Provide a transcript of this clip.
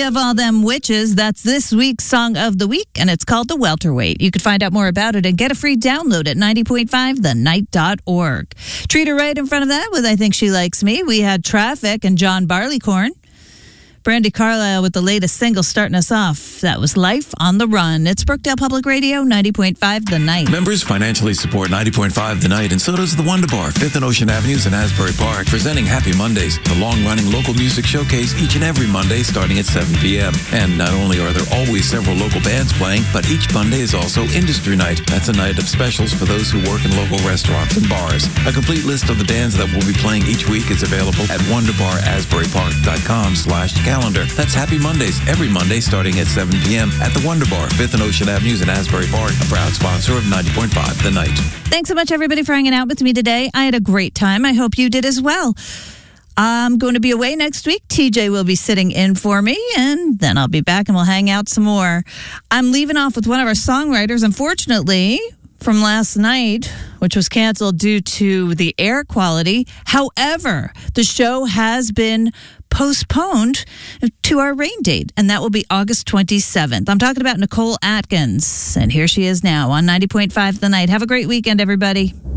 of all them witches. That's this week's Song of the Week, and it's called The Welterweight. You can find out more about it and get a free download at 90.5thenight.org. Treat her right in front of that with I Think She Likes Me. We had Traffic and John Barleycorn. Brandi Carlile with the latest single starting us off. That was Life on the Run. It's Brookdale Public Radio, 90.5 The Night. Members financially support 90.5 The Night, and so does the Wonder Bar, 5th and Ocean Avenues in Asbury Park, presenting Happy Mondays, the long-running local music showcase each and every Monday starting at 7 p.m. And not only are there always several local bands playing, but each Monday is also Industry Night. That's a night of specials for those who work in local restaurants and bars. A complete list of the bands that will be playing each week is available at wonderbarasburypark.com/calendar. That's Happy Mondays, every Monday starting at 7 p.m. at the Wonder Bar, 5th and Ocean Avenues in Asbury Park, a proud sponsor of 90.5 The Night. Thanks so much, everybody, for hanging out with me today. I had a great time. I hope you did as well. I'm going to be away next week. TJ will be sitting in for me, and then I'll be back and we'll hang out some more. I'm leaving off with one of our songwriters, unfortunately, from last night, which was canceled due to the air quality. However, the show has been postponed to our rain date, and that will be August 27th. I'm talking about Nicole Atkins, and here she is now on 90.5 The Night. Have a great weekend, everybody.